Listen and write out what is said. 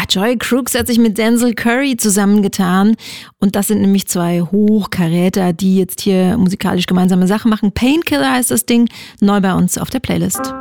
Joy Crooks hat sich mit Denzel Curry zusammengetan und das sind nämlich zwei Hochkaräter, die jetzt hier musikalisch gemeinsame Sachen machen. Painkiller heißt das Ding, neu bei uns auf der Playlist.